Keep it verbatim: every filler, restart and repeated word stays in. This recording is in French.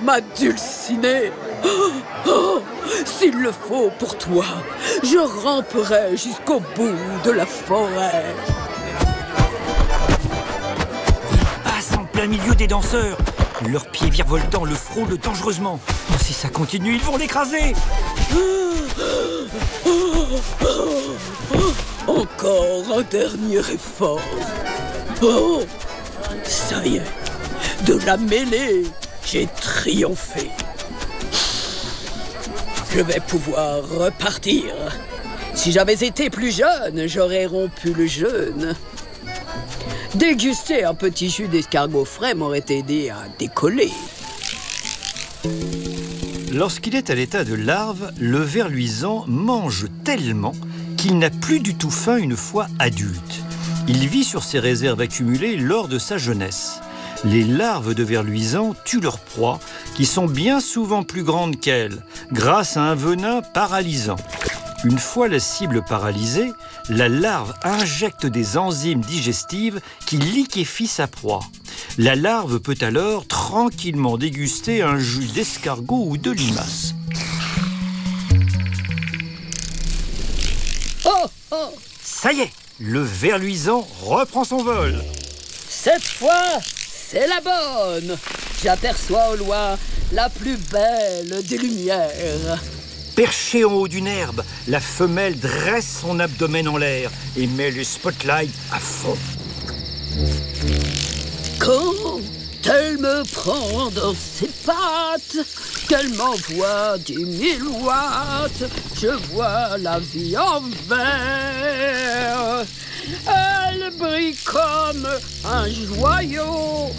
ma dulcinée. Oh, oh, s'il le faut pour toi, je ramperai jusqu'au bout de la forêt. Il passe en plein milieu des danseurs. Leurs pieds virevoltants le frôlent dangereusement. Oh, si ça continue, ils vont l'écraser. Encore un dernier effort. Oh, ça y est, de la mêlée, j'ai triomphé. Je vais pouvoir repartir. Si j'avais été plus jeune, j'aurais rompu le jeûne. Déguster un petit jus d'escargot frais m'aurait aidé à décoller. Lorsqu'il est à l'état de larve, le ver luisant mange tellement qu'il n'a plus du tout faim une fois adulte. Il vit sur ses réserves accumulées lors de sa jeunesse. Les larves de vers luisant tuent leurs proies, qui sont bien souvent plus grandes qu'elles, grâce à un venin paralysant. Une fois la cible paralysée, la larve injecte des enzymes digestives qui liquéfient sa proie. La larve peut alors tranquillement déguster un jus d'escargot ou de limace. Oh, oh, Ça y est, le ver luisant reprend son vol. cette fois, c'est la bonne. J'aperçois au loin la plus belle des lumières. Perchée en haut d'une herbe, la femelle dresse son abdomen en l'air et met le spotlight à fond. Quand elle me prend dans ses pattes, qu'elle m'envoie dix mille watts, je vois la vie en vert. Elle brille comme un joyau